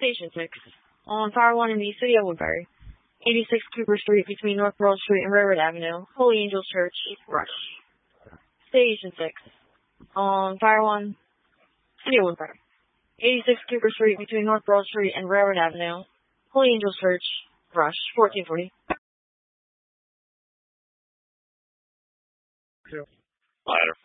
Station 6. On Fire 1 in the city of Woodbury. 86 Cooper Street between North Pearl Street and Railroad Avenue. Holy Angels Church, Rush. Station 6. On Fire 1, city of Woodbury. 86 Cooper Street between North Pearl Street and Railroad Avenue. Holy Angels Church, Rush, 1440. Ladder